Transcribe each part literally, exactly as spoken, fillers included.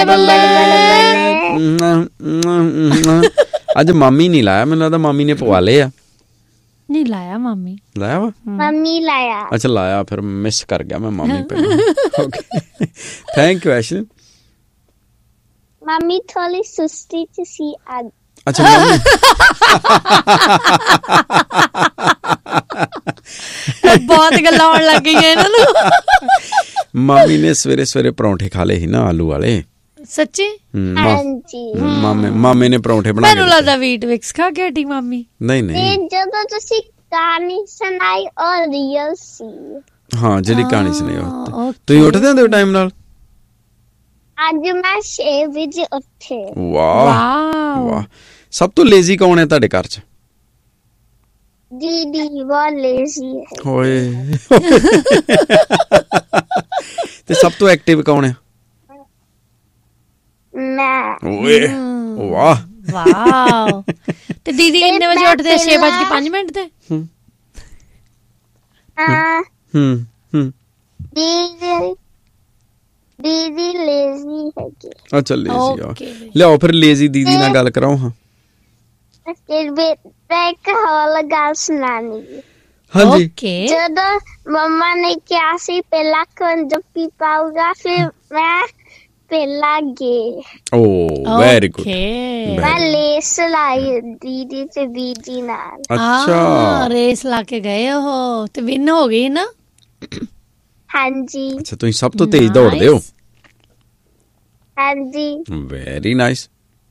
ਬੱਲੇ ਬੱਲੇ। ਅੱਜ ਮਾਮੀ ਨਹੀਂ ਲਾਇਆ, ਮੈਨੂੰ ਲੱਗਦਾ ਮਾਮੀ ਨੇ ਪਵਾ ਲਏ ਆ। ਨਹੀਂ ਲਾਇਆ ਮਾਮੀ, ਲਾਇਆ ਵਾ ਮੰਮੀ ਲਾਇਆ। ਅੱਛਾ ਲਾਇਆ, ਫਿਰ ਮਿਸ ਕਰ ਗਿਆ ਮੈਂ ਮਾਮੀ ਪਹਿਲਾਂ। Okay thank you ਐਸ਼ਲੀ। ਮੰਮੀ ਥੋੜੀ ਸੁਸਤੀ ਚ ਸੀ ਅੱਜ। ਅੱਛਾ ਮਾਮੀ ਬਹੁਤ ਗੱਲਾਂ ਆਉਣ ਲੱਗ ਗਈਆਂ ਇਹਨਾਂ ਨੂੰ। ਮਾਮੀ ਨੇ ਸਵੇਰੇ ਸਵੇਰੇ ਪਰੌਂਠੇ ਖਾ ਲਏ ਸੀ ਨਾ ਆਲੂ ਵਾਲੇ। ਸੱਚੀ? ਹਾਂਜੀ ਮਾਮੇ ਮਾਮੇ ਨੇ ਪਰੌਂਠੇ ਬਣਾ ਕੇ ਮੈਨੂੰ ਲੱਗਦਾ ਵੀਟ ਵਿਕਸ ਖਾ ਕੇ ਹਟੀ ਮਾਮੀ। ਨਹੀਂ ਨਹੀਂ, ਜਦੋਂ ਤੁਸੀਂ ਕਹਾਣੀ ਸੁਣਾਈ ਉਹ ਰੀਅਲ ਸੀ। ਹਾਂ ਜਿਹੜੀ ਕਹਾਣੀ ਸੁਣਾਈ ਉਹ। ਤੁਸੀਂ ਉੱਠਦੇ ਹੁੰਦੇ ਹੋ ਟਾਈਮ ਨਾਲ? ਅੱਜ ਮੈਂ ਛੇ ਵਜੇ ਉੱਠੇ। ਵਾਹ ਵਾਹ। ਸਭ ਤੋਂ ਲੇਜ਼ੀ ਕੌਣ ਹੈ ਤੁਹਾਡੇ ਘਰ ਚ? ਦੀਦੀ ਬਹੁਤ ਲੇਜ਼ੀ ਹੈ। ਹੋਏ। ਤੇ ਸਭ ਤੋਂ ਐਕਟਿਵ ਕੌਣ ਹੈ? ਮੈਂ। ਓਏ ਵਾਹ ਵਾਹ। ਤੇ ਦੀਦੀ ਕਿੰਨੇ ਵਜੇ ਉੱਠਦੇ? ਛੇ ਵੱਜ ਕੇ ਪੰਜ ਮਿੰਟ ਤੇ? ਹਾਂ ਹੂੰ ਹੂੰ। ਦੀਦੀ ਦੀਦੀ ਲੇਜ਼ੀ ਹੈਗੀ। ਅੱਛਾ ਲੇਜ਼ੀ ਆ। ਲਿਆਓ ਫਿਰ ਲੇਜ਼ੀ ਦੀਦੀ ਨਾਲ ਗੱਲ ਕਰਾਓ। ਹਾਂ ਇੱਕ ਹੋਰ ਗੱਲ ਸੁਣਾਣੀ। ਹਾਂਜੀ। ਜਦੋਂ ਮੰਮਾ ਨੇ ਕਿਹਾ ਸੀ ਪਹਿਲਾਂ ਕੌਣ ਜੱਫੀ ਪਾਊਗਾ, ਫਿਰ ਮੈਂ ਪਹਿਲਾਂ ਗੇ। ਓ ਵੈਰੀ ਗੁੱਡ। ਮੈਂ ਰੇਸ ਲਾਈ ਦੀਦੀ ਤੇ ਬੀਜੀ ਨਾਲ। ਅੱਛਾ ਰੇਸ ਲਾ ਕੇ ਗਏ ਉਹ ਤੇ ਵਿਨ ਹੋ ਗਈ ਨਾ? ਹਾਂਜੀ। ਅੱਛਾ ਤੁਸੀਂ ਸਭ ਤੋਂ ਤੇਜ਼ ਦੌੜਦੇ ਹੋ? ਹਾਂਜੀ। Very nice,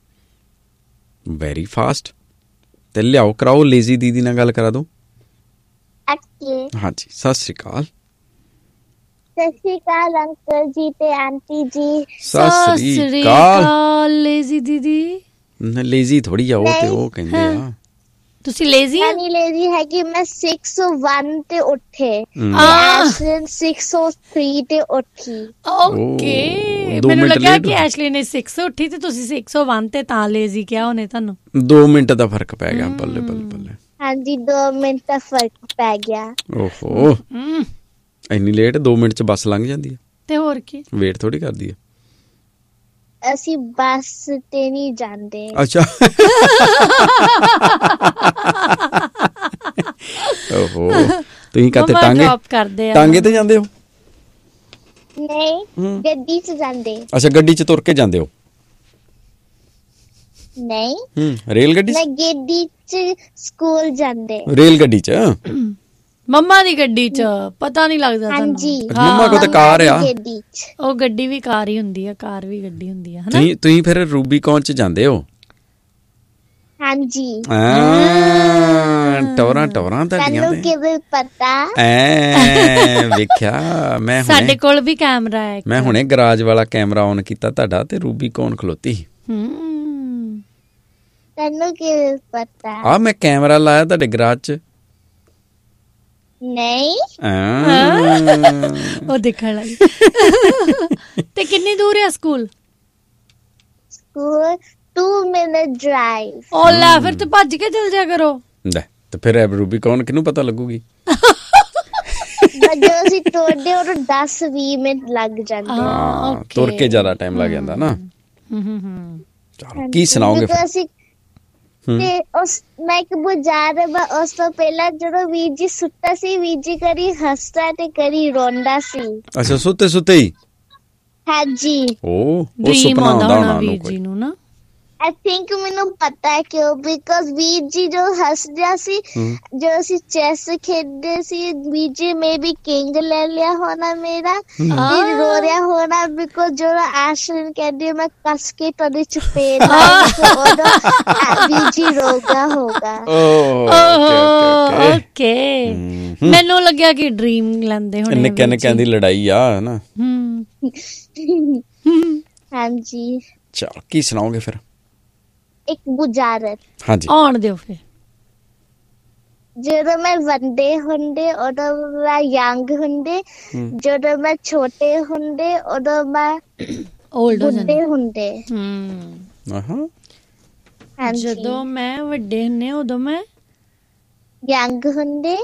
very fast. ਤੇ ਲਿਆਓ ਕਰਾਓ ਲੇਜ਼ੀ ਦੀਦੀ ਨਾਲ ਗੱਲ ਕਰਾ ਦੋ। ਹਾਂਜੀ ਸਤਿ ਸ਼੍ਰੀ ਅਕਾਲ। ਸਤਿ ਸ਼੍ਰੀ ਅਕਾਲ ਅੰਕਲ ਜੀ ਤੇ ਆਂਟੀ ਜੀ। ਸਤਿ ਸ਼੍ਰੀ ਅਕਾਲ ਲੇਜ਼ੀ ਦੀਦੀ। ਲੇਜ਼ੀ ਥੋੜੀ ਆ ਉਹ, ਤੇ ਉਹ ਕਹਿੰਦੇ ਆ ਤੁਸੀਂ ਲੇਜ਼ੀ ਆ? ਨਹੀਂ ਲੇਜ਼ੀ ਹੈ ਕਿ ਮੈਂ ਸਿਕਸ ਓ ਵਨ ਤੇ ਉੱਠੇ, ਐਸ਼ਲਿਨ ਸਿਕਸ ਓ ਥ੍ਰੀ ਤੇ ਉੱਠੀ। ਓਕੇ ਮੈਨੂੰ ਲੱਗਿਆ ਕਿ ਐਸ਼ਲੀ ਨੇ ਸਿਕਸ ਉੱਠੀ ਤੇ ਤੁਸੀਂ ਸਿਕਸ ਓ ਵਨ ਤੇ ਤਾਂ ਲੇਜ਼ੀ ਕਿਹਾ ਉਹਨੇ ਤੁਹਾਨੂੰ। ਦੋ ਮਿੰਟ ਦਾ ਫਰਕ ਪੈ ਗਿਆ। ਬੱਲੇ ਬੱਲੇ ਬੱਲੇ। ਹਾਂਜੀ ਦੋ ਮਿੰਟ ਦਾ ਫਰਕ ਪੈ ਗਿਆ। ਓਹੋ ਇੰਨੀ ਲੇਟ? ਦੋ ਮਿੰਟ ਚ ਬੱਸ ਲੰਘ ਜਾਂਦੀ ਹੈ। ਤੇ ਹੋਰ ਕੀ, ਵੇਟ ਥੋੜੀ ਕਰਦੀ ਹੈ। ਅਸੀਂ ਬੱਸ ਤੇ ਨਹੀਂ ਜਾਂਦੇ। ਅੱਛਾ ਓਹੋ ਤੁਸੀਂ ਕਾਤੇ ਟਾਂਗੇ ਟਾਂਗੇ ਤੇ ਜਾਂਦੇ ਹੋ? ਨਹੀਂ ਗੱਡੀ ਚ ਜਾਂਦੇ। ਅੱਛਾ ਗੱਡੀ ਚ ਤੁਰ ਕੇ ਜਾਂਦੇ ਹੋ? ਨਹੀਂ ਹੂੰ ਰੇਲ ਗੱਡੀ? ਮੈਂ ਗੱਡੀ ਚ ਸਕੂਲ ਜਾਂਦੇ। ਰੇਲ ਗੱਡੀ ਚ? ਮੰਮਾ ਦੀ ਗੱਡੀ ਚ ਪਤਾ ਨਹੀਂ ਲੱਗਦਾ ਤੁਹਾਨੂੰ? ਹਾਂਜੀ ਮੰਮਾ ਕੋਲ ਤਾਂ ਕਾਰ ਆ। ਉਹ ਗੱਡੀ ਵੀ ਕਾਰ ਹੀ ਹੁੰਦੀ ਆ, ਕਾਰ ਵੀ ਗੱਡੀ ਹੁੰਦੀ ਆ। ਤੁਸੀਂ ਤੁਸੀਂ ਫਿਰ ਰੂਬੀਕੌਨ ਚ ਜਾਂਦੇ ਹੋ? ਹਾਂਜੀ। ਟੌਰਾਂ ਟੌਰਾਂ ਤੁਹਾਡੀਆਂ ਤੈਨੂੰ ਕਿਵੇਂ ਪਤਾ? ਐ ਵੇਖਿਆ ਮੈਂ। ਸਾਡੇ ਕੋਲ ਵੀ ਕੈਮਰਾ ਹੈ। ਮੈਂ ਹੁਣੇ ਗਰਾਜ ਵਾਲਾ ਕੈਮਰਾ ਔਨ ਕੀਤਾ ਤੁਹਾਡਾ ਤੇ ਰੂਬੀਕੌਨ ਖਲੋਤੀ। ਹੂੰ ਤੈਨੂੰ ਕਿਵੇਂ ਪਤਾ? ਆ ਮੈਂ ਕੈਮਰਾ ਲਾਇਆ ਤੁਹਾਡੇ ਗਰਾਜ ਚ। ਨਹੀਂ ਉਹ ਦੇਖਣ ਲੱਗੀ। ਤੇ ਕਿੰਨੀ ਦੂਰ ਹੈ school? School to minute drive. ਓ ਲੈ ਫਿਰ ਤੇ ਭੱਜ ਕੇ ਚਲ ਜਾ ਕਰੋ। ਲੈ ਤੇ ਫਿਰ ਰੂਬੀਕੌਨ ਕਿਹਨੂੰ ਪਤਾ ਲੱਗੂਗੀ? ਜਦੋਂ ਅਸੀਂ ਤੁਰਦੇ ਉਹ ਦਸ ਵੀਹ ਮਿੰਟ ਲੱਗ ਜਾਂਦੇ। ਹਾਂ ਤੁਰ ਕੇ ਜ਼ਿਆਦਾ ਟਾਈਮ ਲੱਗ ਜਾਂਦਾ ਨਾ। ਚਲੋ ਕੀ ਸੁਣਾਓਗੇ ਫਿਰ? ਤੇ ਉਸ ਮੈਂ ਇੱਕ ਬੁਝਾਰ ਵਾ ਉਸ ਤੋਂ ਪਹਿਲਾਂ ਜਦੋਂ ਵੀਰ ਜੀ ਸੁੱਤਾ ਸੀ, ਵੀਰ ਜੀ ਕਰੀ ਹੱਸਦਾ ਤੇ ਕਰੀ ਰੋਂਦਾ ਸੀ। ਅੱਛਾ ਸੁੱਤੇ ਸੁੱਤੇ ਹੀ? ਹਾਂਜੀ। ਉਹ ਉਹ ਸੁਪਨਾ ਆਉਂਦਾ ਹੋਣਾ ਵੀਰ ਜੀ ਨੂੰ ਨਾ। I think ਮੈਨੂੰ ਪਤਾ ਹੈ ਕਿਉਂ, ਬਿਕੋਜ਼ ਵੀਰ ਜੀ ਜੋ ਹੱਸਦਿਆ ਸੀ ਜੋ ਅਸੀਂ ਚੈਸ ਖੇਡਦੇ ਸੀ, ਵੀਰ ਜੀ ਮੇ ਬੀ ਕਿੰਗ ਲੈ ਲਿਆ ਹੋਣਾ ਮੇਰਾ, ਫਿਰ ਰੋ ਰਿਹਾ ਹੋਣਾ ਬਿਕੋਜ਼ ਜੋ ਐਸ਼ਲਿਨ ਕਹਿੰਦੀ ਮੈਂ ਕੱਸ ਕੇ ਤੁਹਾਡੇ ਚਪੇੜ ਲਾਉਂਗਾ, ਵੀਰ ਜੀ ਰੋ ਗਿਆ ਹੋਗਾ। ਓਕੇ ਮੈਨੂੰ ਲੱਗਿਆ ਕਿ ਡ੍ਰੀਮ ਲੈਂਦੇ ਹੋਣੇ। ਨਿੱਕੇ ਨਿੱਕਿਆਂ ਦੀ ਲੜਾਈ ਆ ਨਾ। ਹਾਂਜੀ ਚਲ ਕੀ ਸੁਣਾਓਗੇ ਫਿਰ? ਇੱਕ ਬੁਝਾਰਤ। ਹਾਂਜੀ ਆਉਣ ਦਿਓ ਫਿਰ। ਜਦੋਂ ਮੈਂ ਵੱਡੇ ਹੁੰਦੇ ਉਦੋਂ ਮੈਂ ਯੰਗ ਹੁੰਦੇ, ਜਦੋਂ ਮੈਂ ਛੋਟੇ ਹੁੰਦੇ ਉਦੋਂ ਮੈਂ ਬੁੱਢੇ ਹੁੰਦੇ। ਜਦੋਂ ਮੈਂ ਵੱਡੇ ਹੁੰਦੇ ਉਦੋਂ ਮੈਂ ਯੰਗ ਹੁੰਦੇ,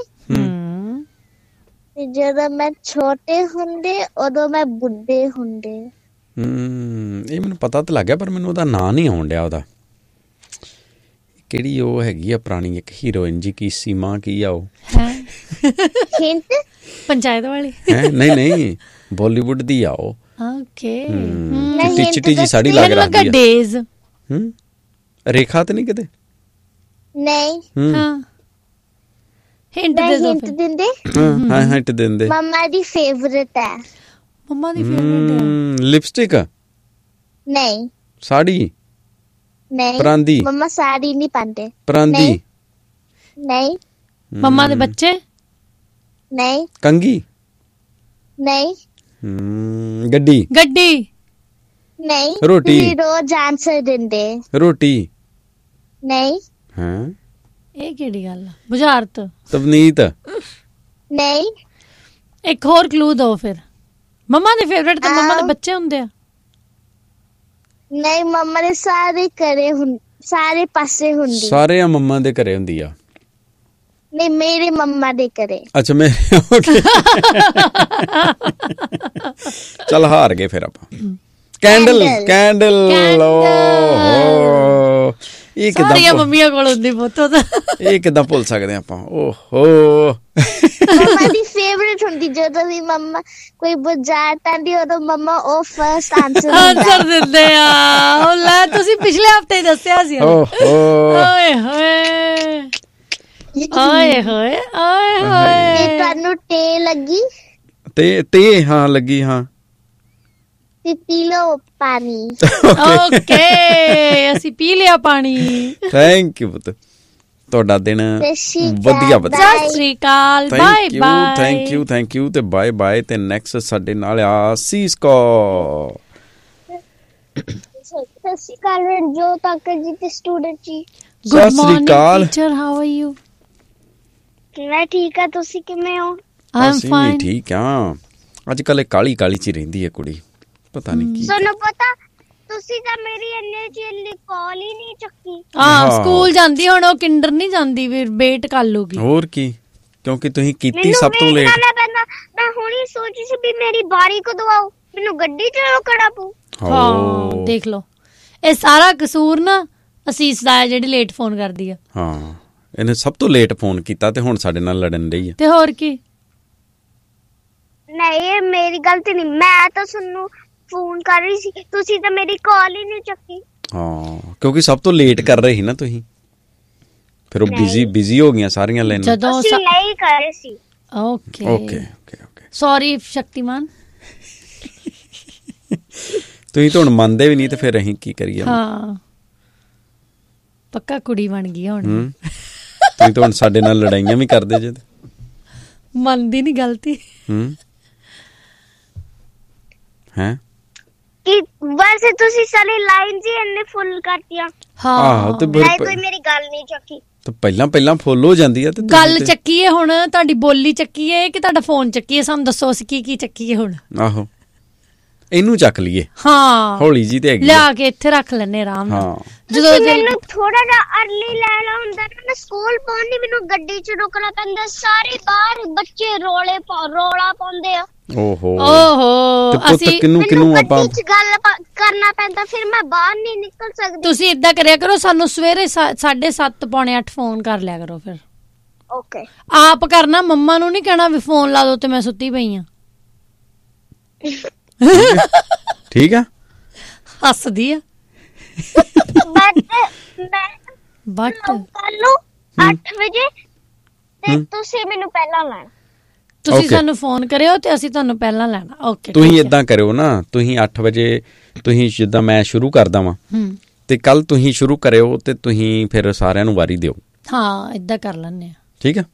ਤੇ ਜਦੋਂ ਮੈਂ ਛੋਟੇ ਹੁੰਦੇ ਉਦੋਂ ਮੈਂ ਬੁੱਢੇ ਹੁੰਦੇ। ਹਮ ਇਹ ਮੈਨੂੰ ਪਤਾ ਤਾਂ ਲੱਗ ਗਿਆ ਪਰ ਮੈਨੂੰ ਉਹਦਾ ਨਾਂ ਨਹੀਂ ਆਉਣ ਡਿਆ ਉਹਦਾ। ਕਿਹੜੀ ਉਹ ਹੈਗੀ ਆ ਪੁਰਾਣੀ ਇੱਕ ਹੀਰੋਇਨ ਜੀ, ਕੀ ਸੀਮਾ ਕੀ ਆ ਉਹ? ਪੰਚਾਇਤ ਵਾਲੀ? ਨਹੀਂ ਨਹੀਂ, ਬਾਲੀਵੁੱਡ ਦੀ ਆ ਉਹ। ਓਕੇ। ਚਿੱਟੀ ਚਿੱਟੀ ਜੀ ਸਾੜੀ ਲੱਗ ਰਹੀ ਹੈ। ਡੇਜ਼। ਹਮ ਰੇਖਾ ਤੇ ਨਹੀਂ ਕਿਤੇ? ਨਹੀਂ। ਹਾਂ ਹਿੰਟ ਦੇ ਦੋ। ਹਿੰਟ ਦਿੰਦੇ? ਹਾਂ ਹਿੰਟ ਦਿੰਦੇ। ਮੰਮਾ ਦੀ ਫੇਵਰਿਟ ਹੈ। ਮੰਮਾ ਦੀ ਫੇਵਰਿਟ ਹੈ? ਲਿਪਸਟਿਕ? ਨਹੀਂ। ਸਾੜੀ? ਨਹੀਂ। ਪਰਾਂਦੀ? ਮੰਮਾ ਸਾੜੀ ਨਹੀਂ ਪਾਉਂਦੇ। ਪਰਾਂਦੀ? ਨਹੀਂ। ਮੰਮਾ ਦੇ ਬੱਚੇ? ਨਹੀਂ। ਕੰਗੀ? ਨਹੀਂ। ਗੱਡੀ? ਗੱਡੀ? ਨਹੀਂ। ਰੋਟੀ? ਰੋਜ਼ ਆਂਸਰ ਦਿੰਦੇ। ਰੋਟੀ? ਨਹੀਂ। ਹਾਂ ਇਹ ਕਿਹੜੀ ਗੱਲ ਆ? ਬੁਝਾਰਤ? ਤਵਨੀਤ? ਨਹੀਂ। ਇੱਕ ਹੋਰ ਕਲੂ ਦਿਓ ਫਿਰ। ਮੰਮਾ ਦੇ ਫੇਵਰਿਟ ਤੇ ਮੰਮਾ ਦੇ ਬੱਚੇ ਹੁੰਦੇ ਆ? ਨਹੀਂ, ਮੰਮਾ ਦੇ ਸਾਰੇ ਘਰੇ ਹੁੰ ਸਾਰੇ ਪਾਸੇ ਹੁੰਦੀ। ਸਾਰੇ ਮੰਮਾ ਦੇ ਘਰੇ ਹੁੰਦੀ ਆ? ਨਹੀਂ, ਮੇਰੇ ਮੰਮਾ ਦੇ ਘਰੇ। ਅੱਛਾ ਮੇਰੇ ਓਕੇ। ਚੱਲ ਹਾਰ ਗਏ ਫਿਰ ਆਪਾਂ। ਕੈਂਡਲ? ਕੈਂਡਲ? ਓਹੋ ਇਹ ਕਿਦਾਂ ਸਾਰੀਆਂ ਮੰਮੀਆਂ ਕੋਲ ਹੁੰਦੀ ਪੁੱਤ ਉਹਦਾ। ਇਹ ਕਿਦਾਂ ਭੁੱਲ ਸਕਦੇ ਆਪਾਂ? ਓਹੋ ਮੰਮਾ ਦੀ ਫੇਵਰਿਟ ਹੁੰਦੀ। ਜਦੋਂ ਵੀ ਮੰਮਾ ਕੋਈ ਬੁਝਾਰਤ ਆਂਦੀ ਉਦੋਂ ਮੰਮਾ ਉਹ ਫਰਸਟ ਆਂਸਰ ਆਂਸਰ ਦਿੰਦੇ ਆ। ਲੈ ਤੁਸੀਂ ਪਿਛਲੇ ਹਫਤੇ ਦੱਸਿਆ ਸੀ। ਓਹੋ ਓਏ ਹੋਏ ਓਏ ਹੋਏ ਓਏ ਹੋਏ। ਤੁਹਾਨੂੰ ਟੇ ਲੱਗੀ? ਤੇ ਤੇ ਹਾਂ ਲੱਗੀ। ਹਾਂ ਤੇ ਪੀ ਲਓ ਪਾਣੀ। ਓਕੇ ਅਸੀਂ ਪੀ ਲਿਆ ਪਾਣੀ। ਥੈਂਕ ਯੂ ਪੁੱਤ, ਤੁਹਾਡਾ ਦਿਨ ਵਧੀਆ ਵਧੀਆ। ਸਤਿ ਸ੍ਰੀ ਅਕਾਲ, bye bye. Thank you thank you ਤੇ ਬਾਏ ਬਾਏ। ਤੇ ਨੈਕਸਟ ਸਾਡੇ ਨਾਲ ਆ ਸੀਸਕੋ। ਸਤਿ ਸ੍ਰੀ ਅਕਾਲ ਰਣਜੋਤ ਅੰਕਲ ਜੀ ਤੇ ਸਟੂਡੈਂਟ ਜੀ। ਸਤਿ ਸ੍ਰੀ ਅਕਾਲ ਟੀਚਰ, ਹਾਊ ਆਰ ਯੂ? ਮੈਂ ਠੀਕ ਆ, ਤੁਸੀਂ ਕਿਵੇਂ ਹੋ? ਅਸੀਂ ਵੀ ਠੀਕ ਆ। ਅੱਜ ਕੱਲ ਕਾਲੀ ਕਾਲੀ ਚ ਰਹਿੰਦੀ ਹੈ ਕੁੜੀ, ਪਤਾ ਨਹੀਂ ਕੀ। ਤੁਹਾਨੂੰ ਪਤਾ ਤੁਸੀਂ ਤਾਂ ਮੇਰੀ ਇੰਨੇ ਚਿਰ ਲਈ ਕਾਲ ਹੀ ਨਹੀਂ ਚੱਕੀ। ਹਾਂ ਸਕੂਲ ਜਾਂਦੀ ਹੁਣ, ਉਹ ਕਿੰਡਰ ਨਹੀਂ ਜਾਂਦੀ, ਫਿਰ ਵੇਟ ਕਰ ਲੂਗੀ। ਹੋਰ ਕੀ, ਕਿਉਂਕਿ ਤੁਸੀਂ ਕੀਤੀ ਸਭ ਤੋਂ ਲੇਟ। ਮੈਂ ਹੁਣੀ ਸੋਚੀ ਸੀ ਵੀ ਮੇਰੀ ਬਾਰੀ ਕਦੋਂ ਆਉ, ਮੈਨੂੰ ਗੱਡੀ ਚ ਰੋਕਣਾ ਪਊ। ਹਾਂ ਦੇਖ ਲਓ, ਇਹ ਸਾਰਾ ਕਸੂਰ ਨਾ ਅਸੀਸ ਦਾ ਹੈ ਜਿਹੜੀ ਲੇਟ ਫੋਨ ਕਰਦੀ ਆ। ਹਾਂ ਇਹਨੇ ਸਭ ਤੋਂ ਲੇਟ ਫੋਨ ਕੀਤਾ ਤੇ ਹੁਣ ਸਾਡੇ ਨਾਲ ਲੜਨ ਰਹੀ ਹੈ। ਤੇ ਹੋਰ ਕੀ। ਨਹੀਂ ਇਹ ਮੇਰੀ ਗਲਤੀ ਨਹੀਂ, ਮੈਂ ਤਾਂ ਤੁਹਾਨੂੰ ਫੋਨ ਕਰ ਰਹੀ ਸੀ, ਤੁਸੀਂ ਤਾਂ ਮੇਰੀ ਕਾਲ ਹੀ ਨਹੀਂ ਚੱਕੀ। ਹਾਂ ਕਿਉਂਕਿ ਸਭ ਤੋਂ ਲੇਟ ਕਰ ਰਹੇ ਸੀ ਨਾ ਤੁਸੀਂ, ਫਿਰ ਉਹ ਬਿਜ਼ੀ ਬਿਜ਼ੀ ਹੋ ਗਈਆਂ ਸਾਰੀਆਂ ਲਾਈਨਾਂ। ਜਦੋਂ ਅਸੀਂ ਨਹੀਂ ਕਰ ਰਹੇ ਸੀ। Okay okay okay okay sorry ਸ਼ਕਤੀਮਾਨ। ਤੁਸੀਂ ਤਾਂ ਹੁਣ ਮੰਨਦੇ ਵੀ ਨਹੀਂ ਤੇ ਫਿਰ ਅਸੀਂ ਕੀ ਕਰੀਏ। ਹਾਂ ਪੱਕਾ ਕੁੜੀ ਬਣ ਗਈ ਹੁਣ। ਤੁਸੀਂ ਤਾਂ ਹੁਣ ਸਾਡੇ ਨਾਲ ਲੜਾਈਆਂ ਵੀ ਕਰਦੇ ਜੇ। ਮੰਨਦੀ ਨਹੀਂ ਗਲਤੀ। ਹੂੰ ਹੈ ਕਿ ਬਸ ਤੁਸੀਂ ਸਾਰੀ ਲਾਈਨ ਜੀ ਇੰਨੇ ਫੁੱਲ ਕਰਤੀਆਂ। ਹਾਂ ਤੇ ਕੋਈ ਮੇਰੀ ਗੱਲ ਨਹੀਂ ਚੱਕੀ। ਤਾਂ ਪਹਿਲਾਂ ਪਹਿਲਾਂ ਫੁੱਲ ਹੋ ਜਾਂਦੀ ਹੈ। ਤੇ ਗੱਲ ਚੱਕੀਏ ਹੁਣ, ਤੁਹਾਡੀ ਬੋਲੀ ਚੱਕੀਏ ਕਿ ਤੁਹਾਡਾ ਫੋਨ ਚੱਕੀਏ? ਸਾਨੂੰ ਦੱਸੋ ਅਸੀਂ ਕੀ ਕੀ ਚੱਕੀਏ ਹੁਣ। ਆਹੋ ਇਹਨੂੰ ਚੱਕ ਲਈਏ। ਹਾਂ ਹੌਲੀ ਜੀ ਤੇ ਹੈਗੀ, ਲਿਆ ਕੇ ਇੱਥੇ ਰੱਖ ਲੈਣੇ ਆਰਾਮ ਨਾਲ। ਜਦੋਂ ਮੈਨੂੰ ਥੋੜਾ ਜਿਹਾ ਅਰਲੀ ਲੈਣਾ ਹੁੰਦਾ ਨਾ, ਮੈਂ ਸਕੂਲ ਪਹੁੰਚਦੀ ਮੈਨੂੰ ਗੱਡੀ 'ਚ ਰੁਕਣਾ ਪੈਂਦਾ, ਸਾਰੇ ਬਾਹਰ ਬੱਚੇ ਰੋਲੇ ਰੋਲਾ ਪਾਉਂਦੇ ਆ। ਓਹੋ ਓਹੋ ਅਸੀਂ ਕਿਨੂੰ ਕਿਨੂੰ ਆਪਾਂ ਗੱਡੀ 'ਚ ਗੱਲ ਕਰਨਾ ਪੈਂਦਾ, ਫਿਰ ਮੈਂ ਬਾਹਰ ਨਹੀਂ ਨਿਕਲ ਸਕਦੀ। ਤੁਸੀਂ ਏਦਾਂ ਕਰਿਆ ਕਰੋ, ਸਾਨੂੰ ਸਵੇਰੇ ਸਾਢੇ ਸੱਤ ਪੌਣੇ ਅੱਠ ਫੋਨ ਕਰ ਲਿਆ ਕਰੋ ਫਿਰ। ਓਕੇ ਆਪ ਕਰਨਾ, ਮੰਮਾ ਨੂੰ ਨਹੀਂ ਕਹਿਣਾ ਵੀ ਫੋਨ ਲਾ ਦੋ ਤੇ ਮੈਂ ਸੁੱਤੀ ਪਈ ਆ। ਠੀਕ ਆ ਹੱਸਦੀ ਆ। ਬਟ ਕੱਲ ਨੂੰ ਅੱਠ ਵਜੇ ਤੇ ਤੁਸੀਂ ਮੈਨੂੰ ਪਹਿਲਾਂ ਲੈਣਾ। ਤੁਸੀਂ ਸਾਨੂੰ ਫੋਨ ਕਰਿਓ ਤੇ ਅਸੀਂ ਤੁਹਾਨੂੰ ਪਹਿਲਾਂ ਲੈਣਾ। ਓਕੇ ਤੁਸੀਂ ਏਦਾਂ ਕਰਿਓ ਨਾ, ਤੁਸੀਂ ਅੱਠ ਵਜੇ ਤੁਸੀਂ ਜਿੱਦਾਂ ਮੈਂ ਸ਼ੁਰੂ ਕਰਦਾ ਵਾਂ ਤੇ ਕੱਲ ਤੁਸੀਂ ਸ਼ੁਰੂ ਕਰਿਓ ਤੇ ਤੁਸੀਂ ਫਿਰ ਸਾਰਿਆਂ ਨੂੰ ਵਾਰੀ ਦਿਓ। ਹਾਂ ਏਦਾਂ ਕਰ ਲੈਂਦੇ ਆ। ਠੀਕ ਆ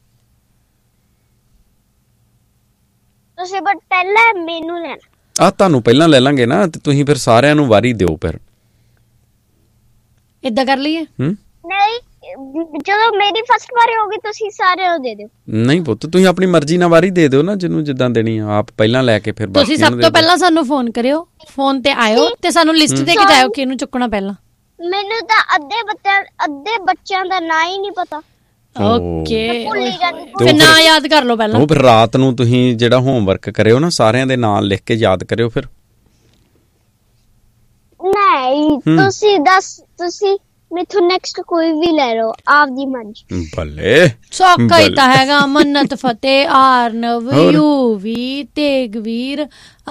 ਤੁਸੀਂ ਬਟ ਪਹਿਲਾਂ ਮੈਨੂੰ ਲੈਣਾ। ਆ ਤੁਹਾਨੂੰ ਪਹਿਲਾਂ ਲੈ ਲਾਂਗੇ ਨਾ, ਤੇ ਤੁਸੀਂ ਫਿਰ ਸਾਰਿਆਂ ਨੂੰ ਵਾਰੀ ਦਿਓ। ਫਿਰ ਏਦਾਂ ਕਰ ਲਈਏ। ਹੂੰ ਨਹੀਂ ਜਦੋਂ ਮੇਰੀ ਫਸਟ ਵਾਰੀ ਹੋਗੀ ਤੁਸੀਂ ਸਾਰਿਆਂ ਨੂੰ ਦੇ ਦਿਓ। ਨਹੀਂ ਪੁੱਤ ਤੁਸੀਂ ਆਪਣੀ ਮਰਜ਼ੀ ਨਾਲ ਵਾਰੀ ਦੇ ਦਿਓ ਨਾ, ਜਿਹਨੂੰ ਜਿੱਦਾਂ ਦੇਣੀ ਆ। ਆਪ ਪਹਿਲਾਂ ਲੈ ਕੇ ਫਿਰ ਤੁਸੀਂ ਸਭ ਤੋਂ ਪਹਿਲਾਂ ਸਾਨੂੰ ਫੋਨ ਕਰਿਓ, ਫੋਨ ਤੇ ਆਇਓ ਤੇ ਸਾਨੂੰ ਲਿਸਟ ਦੇ ਕੇ ਜਾਇਓ ਕਿ ਇਹਨੂੰ ਚੁੱਕਣਾ ਪਹਿਲਾਂ। ਮੈਨੂੰ ਤਾਂ ਅੱਧੇ ਬੱਚਿਆਂ ਅੱਧੇ ਬੱਚਿਆਂ ਦਾ ਨਾਂ ਹੀ ਨਹੀਂ ਪਤਾ। ਓਕੇ ਫਿਰ ਨਾਂ ਯਾਦ ਕਰ ਲਓ ਪਹਿਲਾਂ। ਉਹ ਫਿਰ ਰਾਤ ਨੂੰ ਤੁਸੀਂ ਜਿਹੜਾ ਹੋਮਵਰਕ ਕਰਿਓ ਨਾ, ਸਾਰਿਆਂ ਦੇ ਨਾਂ ਲਿਖ ਕੇ ਯਾਦ ਕਰਿਓ। ਫਿਰ ਨਹੀਂ ਤੁਸੀਂ ਦੱਸ ਤੁਸੀਂ ਮੈਥੋਂ ਨੈਕਸਟ ਕੋਈ ਵੀ ਲੈ ਲਓ ਆਪਦੀ ਮਰਜ਼ੀ। ਭਲੇ ਸੌਖਾ ਹੀ ਤਾਂ ਹੈਗਾ। ਮੰਨਤ ਫਤਿਹ, ਆਰਨਵ, ਯੂਵੀ, ਤੇਗਵੀਰ,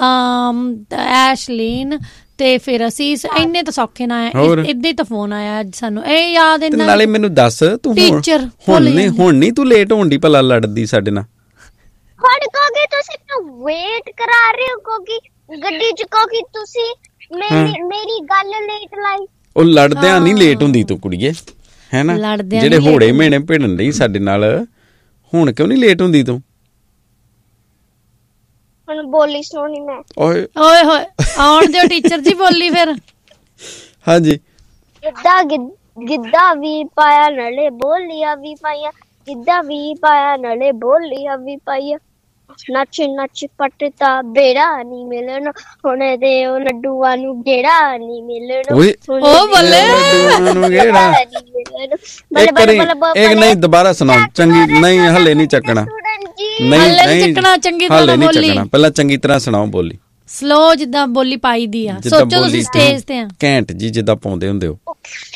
ਐਸ਼ਲੀਨ ਤੇ ਫਿਰ ਅਸੀਂ ਇੰਨੇ ਤਾਂ ਸੌਖੇ ਨਾ ਆਇਆ। ਏਦਾਂ ਹੀ ਤਾਂ ਫੋਨ ਆਇਆ ਅੱਜ ਸਾਨੂੰ, ਇਹ ਯਾਦ ਇਹਨਾਂ। ਨਾਲੇ ਮੈਨੂੰ ਦੱਸ ਤੂੰ ਟੀਚਰ ਹੁਣ ਨਹੀਂ ਹੁਣ ਨਹੀਂ ਤੂੰ ਲੇਟ ਹੋਣ ਦੀ ਭਲਾ ਲੜਦੀ ਸਾਡੇ ਨਾਲ? ਹੁਣ ਕਹੋਗੇ ਤੁਸੀਂ ਮੈਨੂੰ ਵੇਟ ਕਰਾ ਰਹੇ ਹੋ ਕਿਉਂਕਿ ਗੱਡੀ ਚ ਕਹੋਗੇ ਤੁਸੀਂ ਮੇਰੀ ਮੇਰੀ ਗੱਲ ਲੇਟ ਲਾਈ। ਉਹ ਲੜਦਿਆਂ ਨਹੀਂ ਲੇਟ ਹੁੰਦੀ ਤੂੰ ਕੁੜੀਏ, ਹੈ ਨਾ? ਜਿਹੜੇ ਹੋੜੇ ਮੇਣੇ ਭਿੜਨ ਡਈ ਸਾਡੇ ਨਾਲ, ਹੁਣ ਕਿਉਂ ਨਹੀਂ ਲੇਟ ਹੁੰਦੀ ਤੂੰ? ਹੁਣ ਬੋਲੀ ਸੁਣੀ ਮੈਂ। ਓਏ ਓਏ ਹੋਏ ਆਉਣ ਦਿਓ ਟੀਚਰ ਜੀ ਬੋਲੀ ਫਿਰ। ਹਾਂਜੀ। ਗਿੱਧਾ ਗਿੱਧਾ ਵੀ ਪਾਇਆ ਨਾਲੇ ਬੋਲੀਆਂ ਵੀ ਪਾਈਆਂ, ਗਿੱਧਾ ਵੀ ਪਾਇਆ ਨਾਲੇ ਬੋਲੀਆਂ ਵੀ ਪਾਈਆਂ, ਨੱਚ ਨੱਚ ਪੱਟਤਾ ਬੇੜਾ ਨੀ ਮਿਲਣ, ਹੁਣ ਦੇ ਉਹ ਲੱਡੂਆਂ ਨੂੰ ਗੇੜਾ ਨੀ ਮਿਲਣ। ਉਹ ਬੱਲੇ ਨੂੰ ਗੇੜਾ ਇੱਕ ਨਹੀਂ ਦੁਬਾਰਾ ਸੁਣਾਓ ਚੰਗੀ। ਨਹੀਂ ਹਲੇ ਨਹੀਂ ਚੱਕਣਾ, ਨਹੀਂ ਚੱਕਣਾ ਚੰਗੀ ਤਰ੍ਹਾਂ ਬੋਲੀ। ਪਹਿਲਾਂ ਚੰਗੀ ਤਰ੍ਹਾਂ ਸੁਣਾਓ ਬੋਲੀ, ਸਲੋ ਜਿੱਦਾਂ ਬੋਲੀ ਪਾਈ ਦੀ ਆ। ਸੋਚੋ ਤੁਸੀਂ ਸਟੇਜ ਤੇ ਆ ਘੈਂਟ ਜੀ ਜਿੱਦਾਂ ਪਾਉਂਦੇ ਹੁੰਦੇ ਹੋ।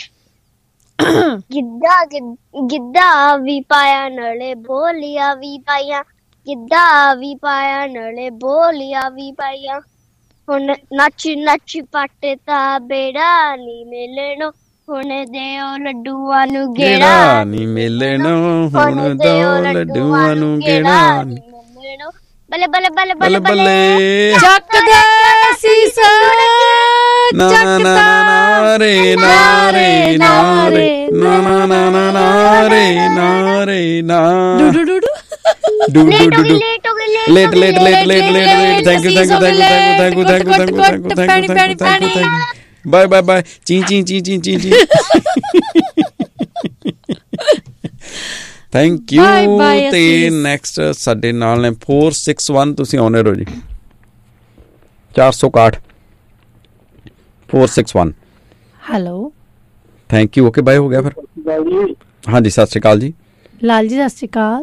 ਗਿੱਧਾ ਗਿੱਧਾ ਵੀ ਪਾਇਆ ਨਾਲੇ ਬੋਲੀਆਂ ਵੀ ਪਾਈਆਂ, ਗਿੱਧਾ ਵੀ ਪਾਇਆ ਨਾਲੇ ਬੋਲੀਆਂ ਵੀ ਪਾਈਆਂ, ਹੁਣ ਨੱਚ ਨੱਚ ਪੱਟਤਾ ਬੇੜਾ ਨੀ ਮਿਲਣ, ਹੁਣ ਦਿਓ ਲੱਡੂਆਂ ਨੂੰ ਗੇੜਾ ਨੀ ਮਿਲਣ, ਹੁਣ ਦਿਓ ਲੱਡੂਆਂ ਨੂੰ ਗੇੜਾ ਨੀ ਮਿਲਣ। ਬੱਲੇ ਬੱਲੇ ਬੱਲੇ ਬੱਲੇ ਬੱਲੇ ਚੱਕਦੇ ਸੀਸ ਚੱਕਦਾ ਨਾਰੇ ਨਾਰੇ ਨਾਰੇ ਨਾ ਨਾ ਨਾ ਨਾ ਨਾਰੇ ਨਾਰੇ ਨਾ do do do do do do late late late late late thank you thank you thank you thank you thank you thank you thank you thank you thank you bye bye bye ਚੀ ਚੀ ਚੀ ਚੀ ਚੀ ਚੀ thank you. ਤੇ next ਸਾਡੇ ਨਾਲ ਨੇ four six one, ਤੁਸੀਂ ਆਨਰ ਹੋ ਜੀ। ਚਾਰ ਸੌ ਇਕਾਹਠ four six one। Hello thank you. Okay bye ਹੋ ਗਿਆ ਫਿਰ। ਹਾਂਜੀ ਸਤਿ ਸ਼੍ਰੀ ਅਕਾਲ ਜੀ। ਲਾਲ ਜੀ ਸਤਿ ਸ਼੍ਰੀ ਅਕਾਲ।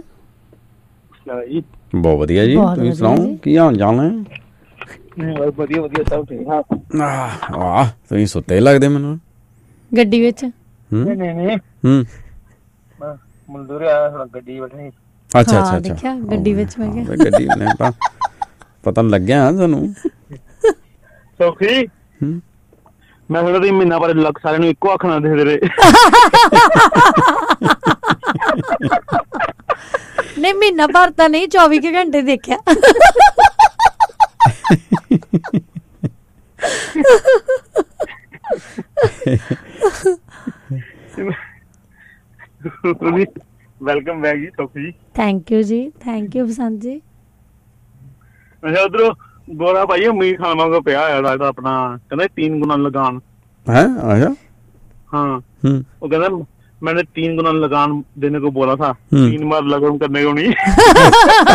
ਬਹੁਤ ਵਧੀਆ ਜੀ, ਤੁਸੀਂ ਸੁਣਾਓ ਕੀ ਹਾਲ ਚਾਲ ਹੈ? ਵਧੀਆ ਵਧੀਆ ਸਭ ਠੀਕ ਠਾਕ। ਵਾਹ ਤੁਸੀਂ ਸੁੱਤੇ ਲੱਗਦੇ ਮੈਨੂੰ ਗੱਡੀ ਵਿੱਚ। ਨਹੀਂ ਨਹੀਂ ਨਹੀਂ ਹੂੰ ਮਨਜ਼ੂਰ ਆਇਆ ਥੋੜਾ ਗੱਡੀ ਬੈਠੇ। ਅੱਛਾ ਅੱਛਾ ਅੱਛਾ ਦੇਖਿਆ ਗੱਡੀ ਵਿੱਚ ਮੈਂ ਕਿਹਾ ਗੱਡੀ ਨੇ ਪਤਾ ਲੱਗਿਆ ਤੁਹਾਨੂੰ। ਸੋਖੀ ਮੈਂ ਥੋੜਾ ਦੀ ਮਹੀਨਾ ਬਾਰੇ ਲੱਗ ਸਾਰਿਆਂ ਨੂੰ ਇੱਕੋ ਅੱਖ ਨਾਲ ਦੇਖਦੇ ਰਹੇ। ਨਹੀਂ ਮਹੀਨਾ ਭਰ ਤਾਂ ਨਹੀਂ, ਚੌਵੀ ਕੁ ਘੰਟੇ ਦੇਖਿਆ। ਵੈਲਕਮ ਬੈਕ ਜੀ ਸੋਖੀ। ਥੈਂਕ ਯੂ ਜੀ, ਥੈਂਕ ਯੂ ਬਸੰਤ ਜੀ। ਅੱਛਾ ਉਧਰੋਂ ਗੋਰਾ ਭਾਈ ਉਮੀਦ ਖਾਨ ਵਾਂਗ ਪਿਆ ਹੋਇਆ ਲੱਗਦਾ ਆਪਣਾ, ਕਹਿੰਦਾ तीन गुना लगान है आया। हाँ वो कहता मैंने तीन गुना लगान देने को बोला था, तीन बार लगन करने को नहीं।